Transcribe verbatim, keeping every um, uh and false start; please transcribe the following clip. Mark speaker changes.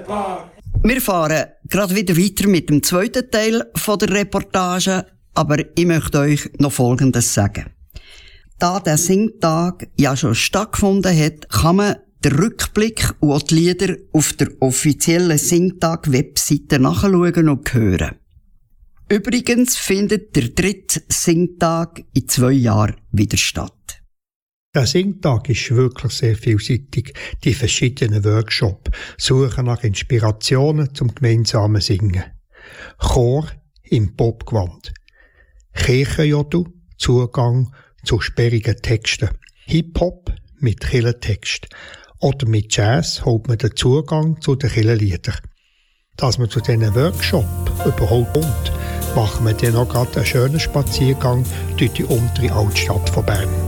Speaker 1: Wir fahren gerade wieder weiter mit dem zweiten Teil von der Reportage, aber ich möchte euch noch Folgendes sagen. Da der Singtag ja schon stattgefunden hat, kann man den Rückblick und auch die Lieder auf der offiziellen Singtag-Webseite nachschauen und hören. Übrigens findet der dritte Singtag in zwei Jahren wieder statt.
Speaker 2: Der Singtag ist wirklich sehr vielseitig. Die verschiedenen Workshops suchen nach Inspirationen zum gemeinsamen Singen. Chor im Popgewand. Kirchenjodel, Zugang zu sperrigen Texten. Hip-Hop mit Kirchentext. Oder mit Jazz holt man den Zugang zu den Kirchenliedern. Dass man zu diesen Workshops überhaupt kommt, machen wir dann auch gerade einen schönen Spaziergang durch die untere Altstadt von Bern.